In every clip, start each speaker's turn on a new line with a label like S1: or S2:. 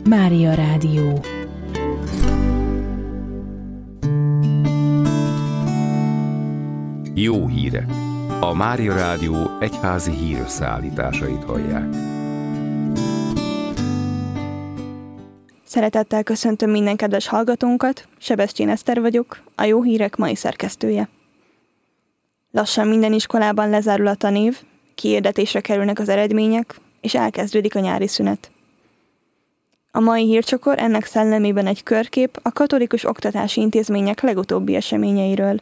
S1: Mária Rádió.
S2: Jó hírek! A Mária Rádió egyházi hírösszeállításait hallják.
S3: Szeretettel köszöntöm minden kedves hallgatónkat, Sebestyén Eszter vagyok, a Jó Hírek mai szerkesztője. Lassan minden iskolában lezárul a tanév, kihirdetésre kerülnek az eredmények, és elkezdődik a nyári szünet. A mai hírcsokor ennek szellemében egy körkép a katolikus oktatási intézmények legutóbbi eseményeiről.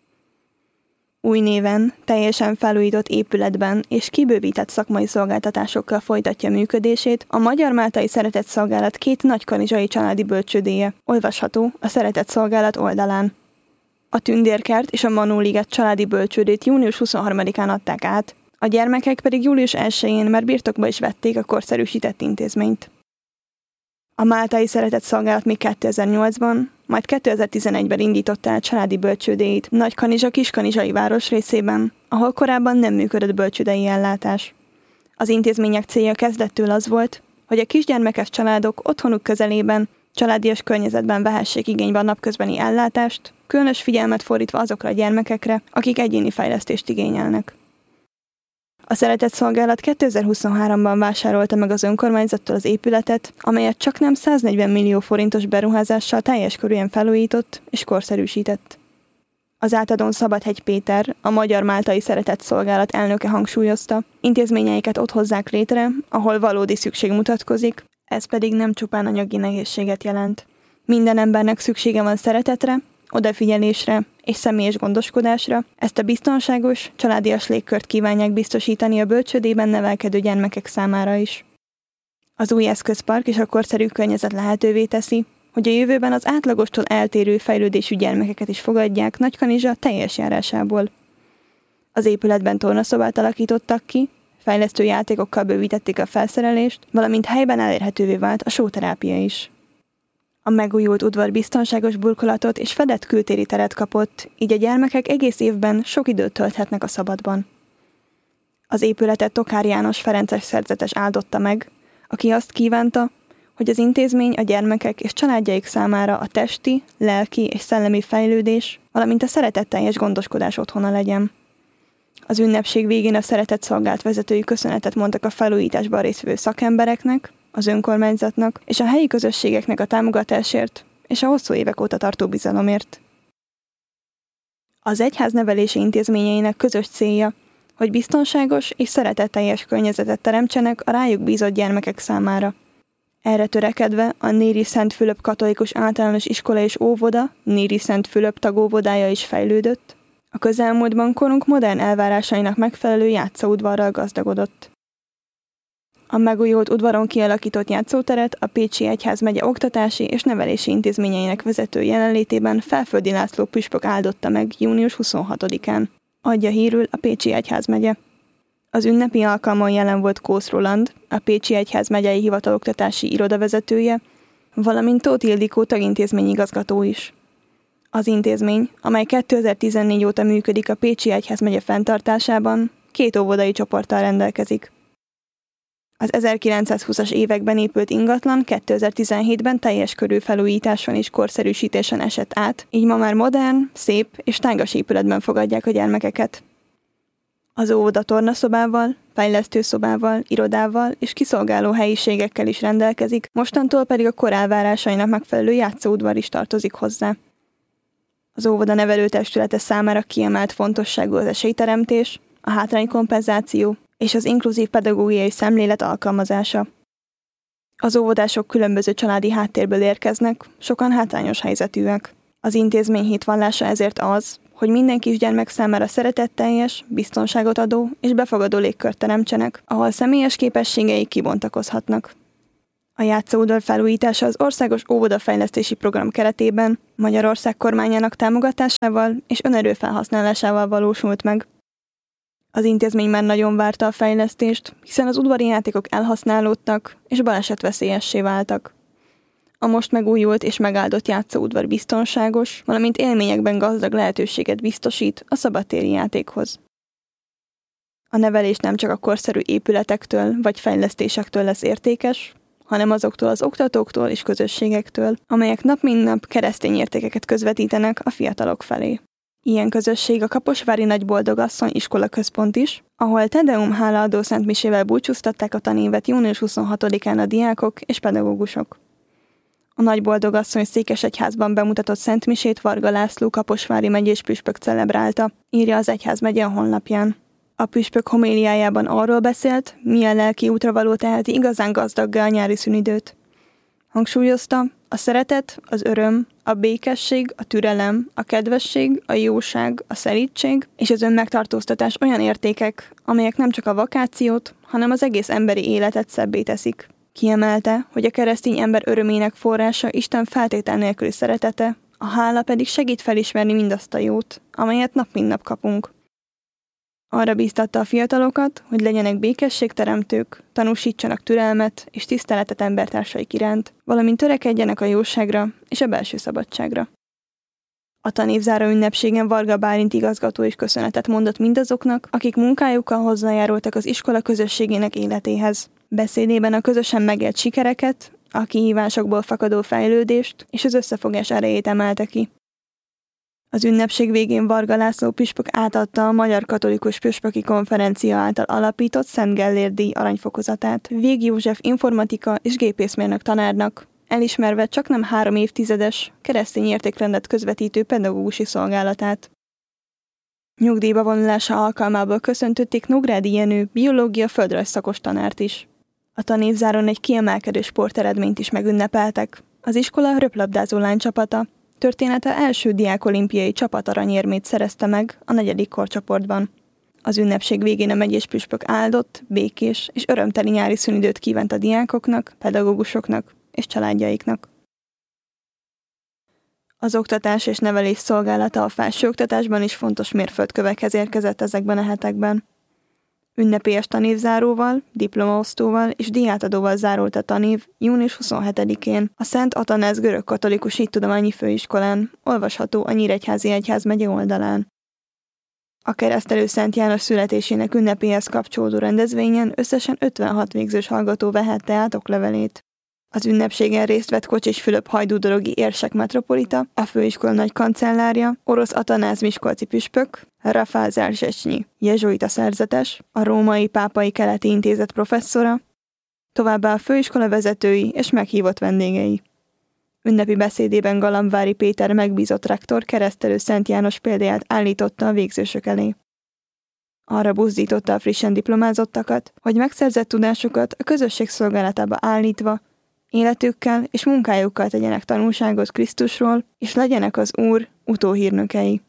S3: Új néven, teljesen felújított épületben és kibővített szakmai szolgáltatásokkal folytatja működését a Magyar Máltai Szeretett Szolgálat 2 nagykanizsai családi bölcsődéje, olvasható a Szeretett Szolgálat oldalán. A Tündérkert és a Manóliget családi bölcsődét június 23-án adták át, a gyermekek pedig július 1-én már birtokba is vették a korszerűsített intézményt. A Máltai Szeretett Szolgálat még 2008-ban, majd 2011-ben indította el családi bölcsődéit Nagykanizsa kiskanizsai városrészében, ahol korábban nem működött bölcsődei ellátás. Az intézmények célja kezdettől az volt, hogy a kisgyermekes családok otthonuk közelében, családias környezetben vehessék igénybe a napközbeni ellátást, különös figyelmet fordítva azokra a gyermekekre, akik egyéni fejlesztést igényelnek. A Szeretett Szolgálat 2023-ban vásárolta meg az önkormányzattól az épületet, amelyet csaknem 140 millió forintos beruházással teljes körűen felújított és korszerűsített. Az átadón Szabadhegy Péter, a Magyar Máltai Szeretett Szolgálat elnöke hangsúlyozta, intézményeiket ott hozzák létre, ahol valódi szükség mutatkozik, ez pedig nem csupán anyagi nehézséget jelent. Minden embernek szüksége van szeretetre, odafigyelésre és személyes gondoskodásra, ezt a biztonságos, családias légkört kívánják biztosítani a bölcsődében nevelkedő gyermekek számára is. Az új eszközpark és a korszerű környezet lehetővé teszi, hogy a jövőben az átlagostól eltérő fejlődésű gyermekeket is fogadják Nagykanizsa teljes járásából. Az épületben tornaszobát alakítottak ki, fejlesztő játékokkal bővítették a felszerelést, valamint helyben elérhetővé vált a sóterápia is. A megújult udvar biztonságos burkolatot és fedett kültéri teret kapott, így a gyermekek egész évben sok időt tölthetnek a szabadban. Az épületet Tokár János ferences szerzetes áldotta meg, aki azt kívánta, hogy az intézmény a gyermekek és családjaik számára a testi, lelki és szellemi fejlődés, valamint a szeretetteljes gondoskodás otthona legyen. Az ünnepség végén a Szeretett Szolgálat vezetői köszönetet mondtak a felújításban résztvevő szakembereknek, az önkormányzatnak és a helyi közösségeknek a támogatásért és a hosszú évek óta tartó bizalomért. Az egyház nevelési intézményeinek közös célja, hogy biztonságos és szeretetteljes környezetet teremtsenek a rájuk bízott gyermekek számára. Erre törekedve a Néri Szent Fülöp Katolikus Általános Iskola és Óvoda, Néri Szent Fülöp tagóvodája is fejlődött, a közelmúltban korunk modern elvárásainak megfelelő játszóudvarral gazdagodott. A megújult udvaron kialakított játszóteret a Pécsi Egyházmegye oktatási és nevelési intézményeinek vezető jelenlétében Felföldi László püspök áldotta meg június 26-án. Adja hírül a Pécsi Egyházmegye. Az ünnepi alkalmon jelen volt Kósz Roland, a Pécsi Egyházmegyei Hivataloktatási irodavezetője, valamint Tóth Ildikó tagintézményigazgató is. Az intézmény, amely 2014 óta működik a Pécsi Egyházmegye fenntartásában, 2 óvodai csoporttal rendelkezik. Az 1920-as években épült ingatlan 2017-ben teljes körű felújításon és korszerűsítésen esett át, így ma már modern, szép és tágas épületben fogadják a gyermekeket. Az óvoda tornaszobával, fejlesztőszobával, irodával és kiszolgáló helyiségekkel is rendelkezik, mostantól pedig a kor elvárásainak megfelelő játszóudvar is tartozik hozzá. Az óvoda nevelőtestülete számára kiemelt fontosságú az esélyteremtés, a hátránykompenzáció és az inkluzív pedagógiai szemlélet alkalmazása. Az óvodások különböző családi háttérből érkeznek, sokan hátrányos helyzetűek. Az intézmény hitvallása ezért az, hogy minden kisgyermek számára szeretetteljes, biztonságot adó és befogadó légkört teremtsenek, ahol személyes képességeik kibontakozhatnak. A játszóudvar felújítása az Országos Óvodafejlesztési Program keretében Magyarország kormányának támogatásával és önerőfelhasználásával valósult meg. Az intézmény már nagyon várta a fejlesztést, hiszen az udvari játékok elhasználódtak és balesetveszélyessé váltak. A most megújult és megáldott játszóudvar biztonságos, valamint élményekben gazdag lehetőséget biztosít a szabadtéri játékhoz. A nevelés nem csak a korszerű épületektől vagy fejlesztésektől lesz értékes, hanem azoktól az oktatóktól és közösségektől, amelyek nap mint nap keresztény értékeket közvetítenek a fiatalok felé. Ilyen közösség a Kaposvári Nagyboldogasszony iskola központ is, ahol Tedeum hálaadó szentmisével búcsúztatták a tanévet június 26-án a diákok és pedagógusok. A Nagyboldogasszony székesegyházban bemutatott szentmisét Varga László kaposvári megyés püspök celebrálta, írja az egyházmegye a honlapján. A püspök homéliájában arról beszélt, milyen lelki útra való teheti igazán gazdaggá a nyári szünidőt. Hangsúlyozta, a szeretet, az öröm, a békesség, a türelem, a kedvesség, a jóság, a szelídség és az önmegtartóztatás olyan értékek, amelyek nem csak a vakációt, hanem az egész emberi életet szebbé teszik. Kiemelte, hogy a keresztény ember örömének forrása Isten feltétel nélküli szeretete, a hála pedig segít felismerni mindazt a jót, amelyet nap mint nap kapunk. Arra bíztatta a fiatalokat, hogy legyenek békességteremtők, tanúsítsanak türelmet és tiszteletet embertársaik iránt, valamint törekedjenek a jóságra és a belső szabadságra. A tanévzáró ünnepségen Varga Bálint igazgató is köszönetet mondott mindazoknak, akik munkájukkal hozzájárultak az iskola közösségének életéhez. Beszédében a közösen megélt sikereket, a kihívásokból fakadó fejlődést és az összefogás erejét emelte ki. Az ünnepség végén Varga László püspök átadta a Magyar Katolikus Püspöki Konferencia által alapított Szent Gellér díj aranyfokozatát Vég József informatika és gépészmérnök tanárnak, elismerve csaknem 3 évtizedes, keresztény értékrendet közvetítő pedagógusi szolgálatát. Nyugdíjba vonulása alkalmából köszöntötték Nógrádi Jenő biológia földrajz szakos tanárt is. A tanévzáron egy kiemelkedő sporteredményt is megünnepeltek. Az iskola röplabdázó lánycsapata története első diákolimpiai csapataranyérmét szerezte meg a 4. korcsoportban. Az ünnepség végén a megyés püspök áldott, békés és örömteli nyári szünidőt kívánt a diákoknak, pedagógusoknak és családjaiknak. Az oktatás és nevelés szolgálata a felsőoktatásban is fontos mérföldkövekhez érkezett ezekben a hetekben. Ünnepélyes tanévzáróval, diplomaosztóval és díjátadóval zárult a tanév június 27-én a Szent Atanáz Görögkatolikus Hittudományi Főiskolán, olvasható a Nyíregyházi Egyházmegye oldalán. A Keresztelő Szent János születésének ünnepéhez kapcsolódó rendezvényen összesen 56 végzős hallgató vehette át oklevelét. Az ünnepségen részt vett Kocsis Fülöp hajdúdorogi érsek metropolita, a főiskola nagy kancellárja, Orosz Atanáz miskolci püspök, Rafál Zárzecsnyi jezsuita szerzetes, a Római Pápai Keleti Intézet professzora, továbbá a főiskola vezetői és meghívott vendégei. Ünnepi beszédében Galambvári Péter megbízott rektor Keresztelő Szent János példáját állította a végzősök elé. Arra buzdította a frissen diplomázottakat, hogy megszerzett tudásukat a közösség szolgálatába állítva, életükkel és munkájukkal tegyenek tanúságot Krisztusról, és legyenek az Úr utóhírnökei.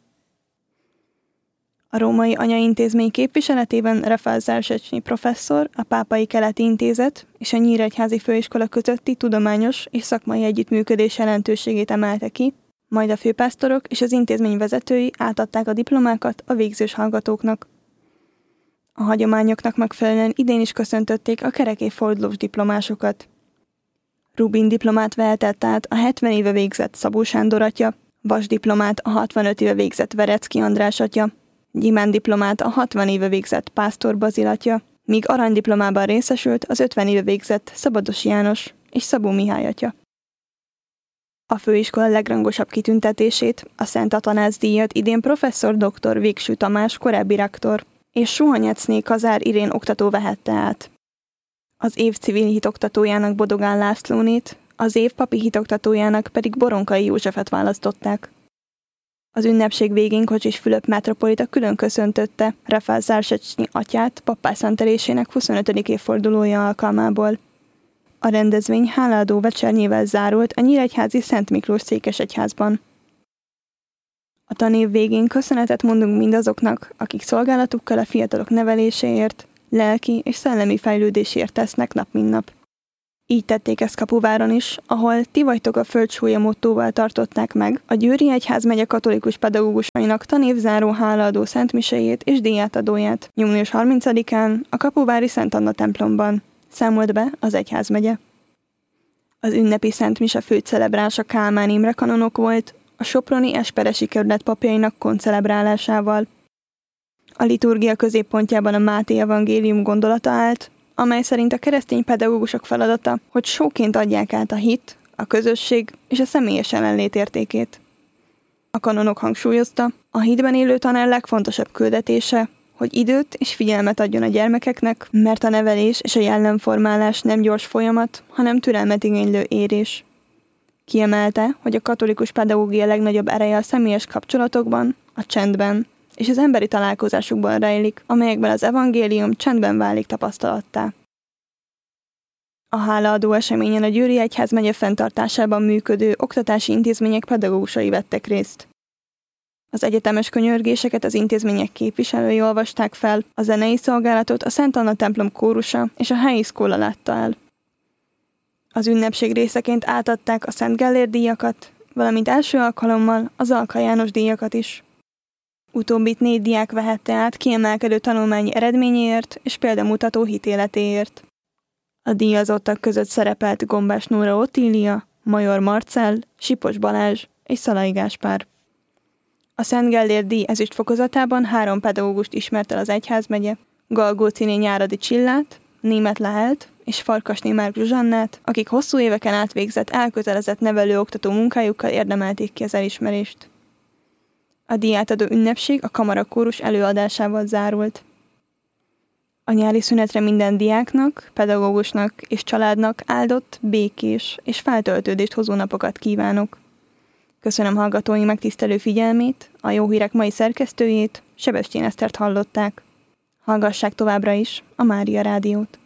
S3: A Római Anyaintézmény képviseletében Rafál Zárzecsnyi professzor a Pápai Keleti Intézet és a Nyíregyházi Főiskola közötti tudományos és szakmai együttműködés jelentőségét emelte ki, majd a főpásztorok és az intézmény vezetői átadták a diplomákat a végzős hallgatóknak. A hagyományoknak megfelelően idén is köszöntötték a kerekéfordulós diplomásokat. Rubin diplomát vehetett át a 70 éve végzett Szabó Sándor atya, Vas diplomát a 65 éve végzett Verecki András atya, Gyimán diplomát a 60 éve végzett Pásztor Bazil atya, míg aranydiplomában részesült az 50 éve végzett Szabados János és Szabó Mihály atya. A főiskola legrangosabb kitüntetését, a Szent Atanáz díjat idén professzor dr. Végső Tamás korábbi rektor és Suhanyecné Kazár Irén oktató vehette át. Az év civil hitoktatójának Bodogán Lászlónét, az év papi hitoktatójának pedig Boronkai Józsefet választották. Az ünnepség végén Kocsis Fülöp metropolita külön köszöntötte Rafál Zárzecsnyi atyát pappá szentelésének 25. évfordulója alkalmából. A rendezvény hálaadó vecsernyével zárult a Nyíregyházi Szent Miklós székesegyházban. A tanév végén köszönetet mondunk mindazoknak, akik szolgálatukkal a fiatalok neveléséért, lelki és szellemi fejlődésért tesznek nap mint nap. Így tették ezt Kapuváron is, ahol ti vagytok a földsúlya mottóval tartották meg a Győri Egyházmegye katolikus pedagógusainak tanévzáró hálaadó szentmiséjét és díjátadóját június 30-án a kapuvári Szent Anna templomban, számolt be az egyházmegye. Az ünnepi szentmise főcelebrása Kálmán Imre kanonok volt, a soproni Esperesi kerület papjainak koncelebrálásával. A liturgia középpontjában a Máté evangélium gondolata állt, amely szerint a keresztény pedagógusok feladata, hogy sóként adják át a hit, a közösség és a személyes jelenlét értékét. A kanonok hangsúlyozta, a hitben élő tanár legfontosabb küldetése, hogy időt és figyelmet adjon a gyermekeknek, mert a nevelés és a jellemformálás nem gyors folyamat, hanem türelmet igénylő érés. Kiemelte, hogy a katolikus pedagógia legnagyobb ereje a személyes kapcsolatokban, a csendben és az emberi találkozásokban rejlik, amelyekben az evangélium csendben válik tapasztalattá. A hálaadó eseményen a Győri Egyházmegye fenntartásában működő oktatási intézmények pedagógusai vettek részt. Az egyetemes könyörgéseket az intézmények képviselői olvasták fel, a zenei szolgálatot a Szent Anna templom kórusa és a helyi iskola látta el. Az ünnepség részeként átadták a Szent Gellért díjakat, valamint első alkalommal az Alka János díjakat is. Utóbbit 4 diák vehette át kiemelkedő tanulmányi eredményéért és példamutató hitéletéért. A díjazottak között szerepelt Gombás Nóra Otília, Major Marcell, Sipos Balázs és Szalai Gáspár. A Szent Gellért díj ezüst fokozatában 3 pedagógust ismert el az egyházmegye, Galgóciné Nyáradi Csillát, Németh Lehelt és Farkasné Márk Zsuzsannát, akik hosszú éveken át végzett elkötelezett nevelő-oktató munkájukkal érdemelték ki az elismerést. A díjátadó ünnepség a kamarakórus előadásával zárult. A nyári szünetre minden diáknak, pedagógusnak és családnak áldott, békés és feltöltődést hozó napokat kívánok. Köszönöm hallgatói megtisztelő figyelmét, a Jó Hírek mai szerkesztőjét, Sebestyén Esztert hallották. Hallgassák továbbra is a Mária Rádiót.